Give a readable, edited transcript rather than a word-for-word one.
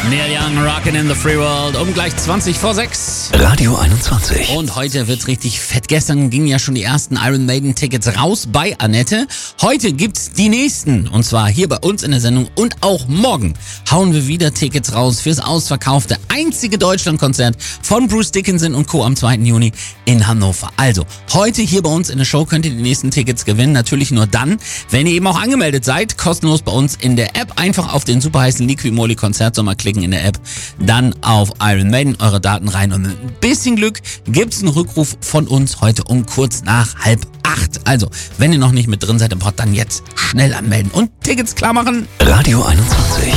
Neil Young, Rockin' in the Free World, um gleich 20 vor 6. Radio 21. Und heute wird's richtig fett. Gestern gingen ja schon die ersten Iron Maiden Tickets raus bei Annette. Heute gibt's die nächsten. Und zwar hier bei uns in der Sendung. Und auch morgen hauen wir wieder Tickets raus fürs ausverkaufte einzige Deutschlandkonzert von Bruce Dickinson und Co. am 2. Juni in Hannover. Also, heute hier bei uns in der Show könnt ihr die nächsten Tickets gewinnen. Natürlich nur dann, wenn ihr eben auch angemeldet seid. Kostenlos bei uns in der App. Einfach auf den super heißen Liqui-Moly Konzertsommer klicken in der App. Dann auf Iron Maiden eure Daten rein. Und mit ein bisschen Glück gibt's einen Rückruf von uns heute um kurz nach 7:30. Also, wenn ihr noch nicht mit drin seid im Pod, dann jetzt schnell anmelden und Tickets klar machen. Radio 21.